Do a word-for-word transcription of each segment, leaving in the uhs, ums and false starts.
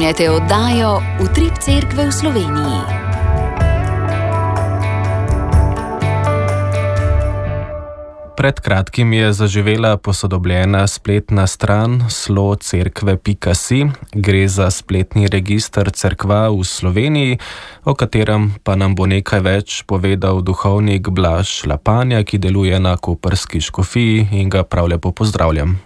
Poslušajte oddajo Utrip Cerkve v Sloveniji. Pred kratkim je zaživela posodobljena spletna stran slocerkve pika si. Gre za spletni register cerkva v Sloveniji, o katerem pa nam bo nekaj več povedal duhovnik Blaž Lapanja, ki deluje na koprski škofiji, in ga prav lepo pozdravljam.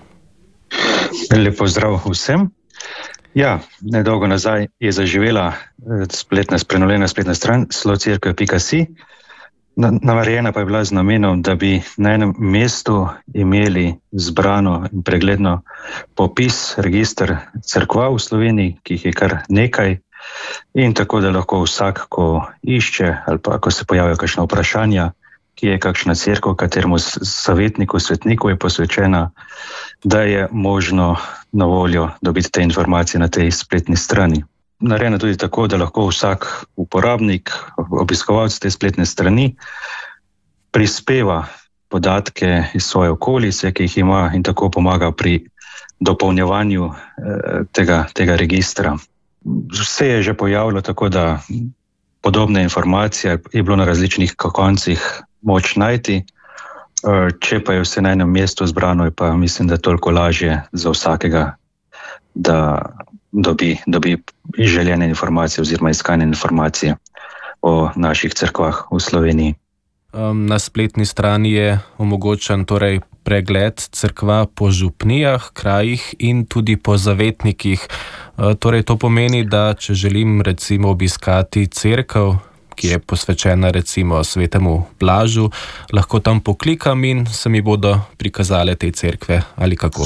Lep pozdrav vsem. Ja, nedolgo nazaj je zaživela spletna, prenovljena spletna stran slocerkve pika si. Narejena pa je bila z namenom, da bi na enem mestu imeli zbrano in pregledno popis, register cerkva v Sloveniji, ki jih je kar nekaj, in tako, da lahko vsak, ko išče ali pa ko se pojavijo kakšna vprašanja, ki je kakšna cerkev, kateremu svetniku, svetniku je posvečena, da je možno na voljo dobiti te informacije na tej spletni strani. Narejena tudi tako, da lahko vsak uporabnik, obiskovalec te spletne strani prispeva podatke iz svoje okolice, ki jih ima, in tako pomaga pri dopolnjevanju eh, tega, tega registra. Vse je že pojavilo, tako da podobne informacije je bilo na različnih koncih moč najti. Če pa je vse na enem mestu zbrano, je pa mislim, da toliko lažje za vsakega, da dobi, dobi željene informacije oziroma iskane informacije o naših cerkvah v Sloveniji. Um, na spletni strani je omogočen torej pregled cerkva po župnijah, krajih in tudi po zavetnikih. Uh, torej to pomeni, da če želim recimo obiskati cerkev, ki je posvečena recimo svetemu Blažu, lahko tam poklikam in se mi bodo prikazale te cerkve, ali kako?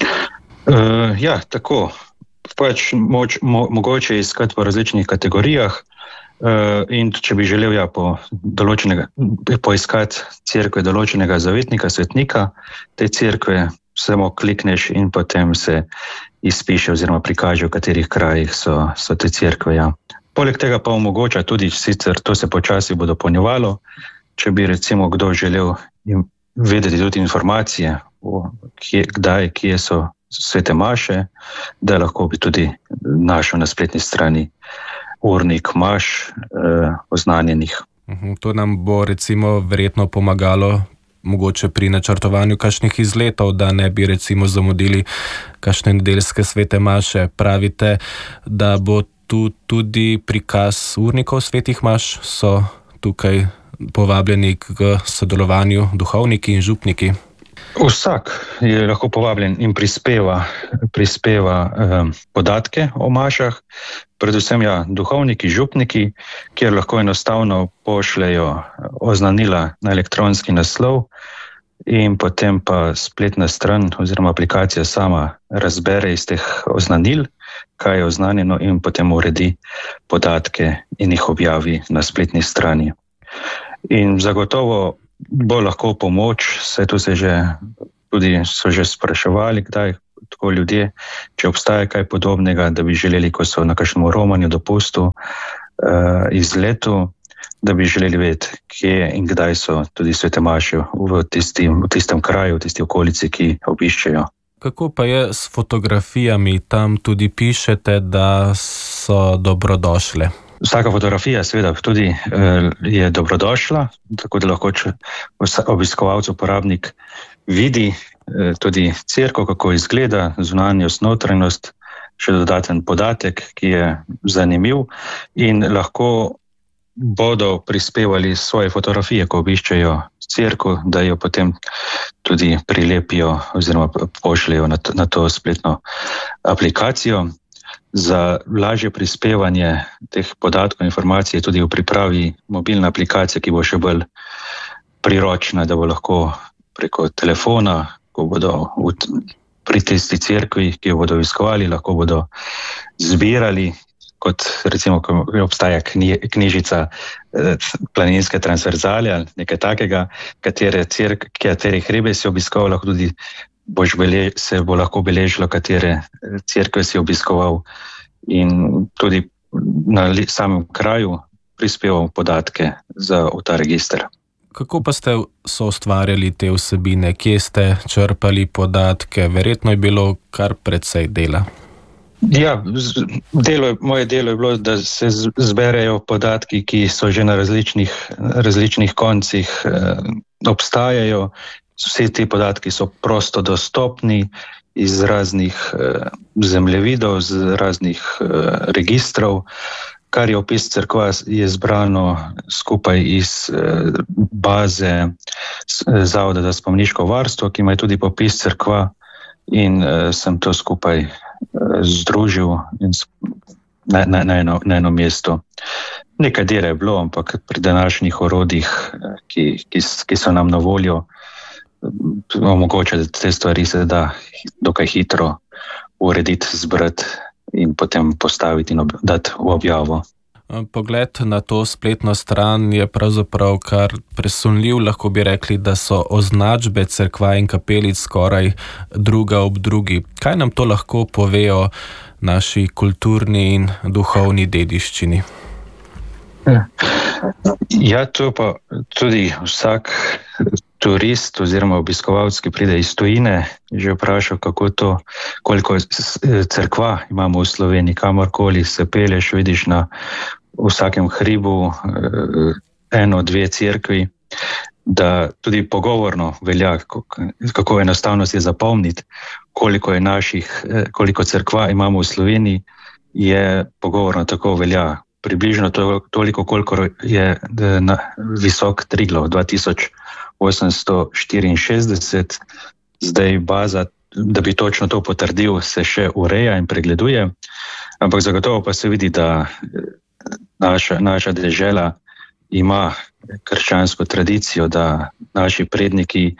Uh, ja, tako. Pač moč, mo, mogoče je iskati po različnih kategorijah uh, in če bi želel ja, po določenega, poiskati cerkve določenega zavetnika, svetnika, te cerkve samo klikneš in potem se izpiše oziroma prikaže, v katerih krajih so, so te cerkve. Ja. Poleg tega pa omogoča tudi, sicer to se počasi bo dopolnjevalo, če bi recimo kdo želel vedeti tudi informacije, o kje, kdaj, kje so svete maše, da lahko bi tudi našel na spletni strani urnik maš eh, oznanjenih. Uhum, to nam bo recimo verjetno pomagalo mogoče pri načrtovanju kakšnih izletov, da ne bi recimo zamudili kakšne nedeljske svete maše. Pravite, da bo tu tudi prikaz urnikov svetih maš, so tukaj povabljeni k sodelovanju duhovniki in župniki? Vsak je lahko povabljen in prispeva, prispeva eh, podatke o mašah, predvsem ja, duhovniki, župniki, kjer lahko enostavno pošljejo oznanila na elektronski naslov in potem pa spletna stran oziroma aplikacija sama razbere iz teh oznanil, kaj je oznanjeno, in potem uredi podatke in jih objavi na spletni strani. In zagotovo bo lahko pomoč, saj tu se že tudi so že spraševali, kdaj tako ljudje, če obstaja kaj podobnega, da bi želeli, ko so na kakšnem romanju, dopustu, uh, izletu, da bi želeli vedeti, kje in kdaj so tudi svete maše v, v tistem kraju, v tisti okolici, ki obiščejo. Kako pa je s fotografijami? Tam tudi pišete, da so dobrodošle. Vsaka fotografija seveda tudi eh, je dobrodošla, tako da lahko obiskovalec, uporabnik vidi eh, tudi cerkev, kako izgleda, zunanjost, notranjost, še dodaten podatek, ki je zanimiv, in lahko bodo prispevali svoje fotografije, ko obiščejo cerkev, da jo potem tudi prilepijo oziroma pošljejo na to, na to spletno aplikacijo. Za lažje prispevanje teh podatkov in informacij je tudi v pripravi mobilna aplikacija, ki bo še bolj priročna, da bo lahko preko telefona, ko bodo v, pri tisti cerkvi, ki jo bodo obiskovali, lahko bodo zbirali, kot recimo, ko obstaja knjižica Planinske transverzale ali nekaj takega, katere cerk, katere hrebe si obiskoval, lahko tudi boš bele, se bo lahko beležilo, katere cerkve si obiskoval, in tudi na samem kraju prispeval podatke za v ta register. Kako pa ste soustvarjali te vsebine? Kje ste črpali podatke? Verjetno je bilo kar precej dela. Ja, delo, moje delo je bilo, da se zberejo podatki, ki so že na različnih, različnih koncih eh, obstajajo. Vsi ti podatki so prosto dostopni iz raznih eh, zemljevidov, z raznih eh, registrov. Kar je opis cerkva, je zbrano skupaj iz eh, baze Zavoda za spomeniško varstvo, ki ima tudi popis cerkva, in eh, sem to skupaj eh, združil in na, na, na, eno, na eno mesto. Nekaj dela je bilo, ampak pri današnjih orodjih, ki, ki, ki so nam na voljo, omogoča, da te stvari se da dokaj hitro urediti, zbrati in potem postaviti in ob, dati v objavo. Pogled na to spletno stran je pravzaprav kar presunljiv, lahko bi rekli, da so označbe cerkva in kapelic skoraj druga ob drugi. Kaj nam to lahko pove o naši kulturni in duhovni dediščini? Ja, to pa tudi vsak turist oziroma obiskovalec, ki pride iz tujine, že vprašal, kako to, koliko cerkva imamo v Sloveniji, kamorkoli se pelješ, vidiš na vsakem hribu eno, dve cerkvi, da tudi pogovorno velja, kako enostavno je zapomniti, koliko je naših, koliko cerkva imamo v Sloveniji, je pogovorno tako velja. Približno to, toliko, koliko je na visok Triglav, dva tisoč osemsto štiriinšestdeset. Zdaj baza, da bi točno to potrdil, se še ureja in pregleduje, ampak zagotovo pa se vidi, da naša, naša dežela ima krščansko tradicijo, da naši predniki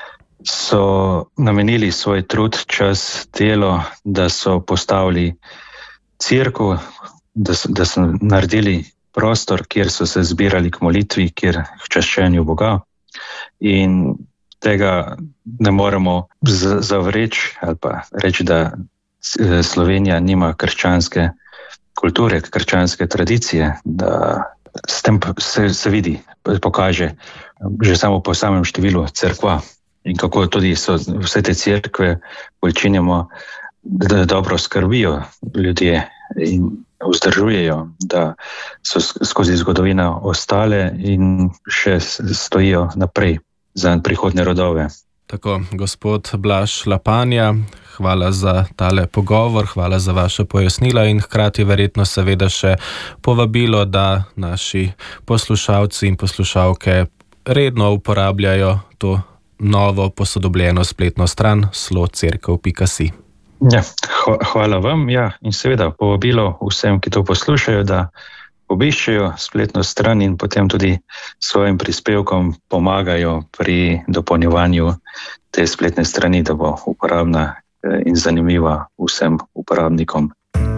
so namenili svoj trud, čas, delo, da so postavili cerkev, da so, da so naredili prostor, kjer so se zbirali k molitvi, kjer k čaščenju Boga, in tega ne moremo zavreči ali pa reči, da Slovenija nima krščanske kulture, krščanske tradicije, da s tem se, se vidi, pokaže že samo po samem številu cerkva in kako tudi so vse te cerkve počinjamo, da dobro skrbijo ljudje in vzdržujejo, da so skozi zgodovino ostale in še stojijo naprej za prihodne rodove. Tako, gospod Blaž Lapanja, hvala za tale pogovor, hvala za vaše pojasnila in hkrati verjetno seveda še povabilo, da naši poslušalci in poslušalke redno uporabljajo to novo posodobljeno spletno stran slocerkev pika si. Ja, hvala vam, ja, in seveda povabilo vsem, ki to poslušajo, da obiščejo spletno stran in potem tudi svojim prispevkom pomagajo pri dopolnjevanju te spletne strani, da bo uporabna in zanimiva vsem uporabnikom.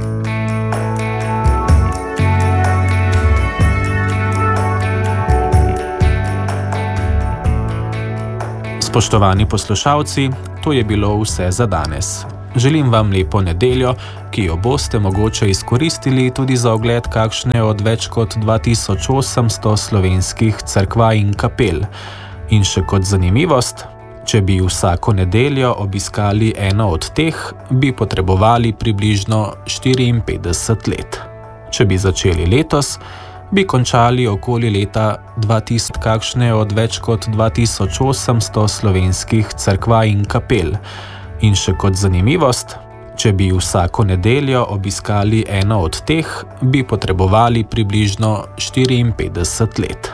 Spoštovani poslušalci, to je bilo vse za danes. Želim vam lepo nedeljo, ki jo boste mogoče izkoristili tudi za ogled kakšne od več kot dva tisoč osemsto slovenskih cerkva in kapel. In še kot zanimivost, če bi vsako nedeljo obiskali eno od teh, bi potrebovali približno štiriinpetdeset let. Če bi začeli letos, bi končali okoli leta dva tisoč kakšne od več kot dva tisoč osemsto slovenskih cerkva in kapel. In še kot zanimivost, če bi vsako nedeljo obiskali eno od teh, bi potrebovali približno štiriinpetdeset let.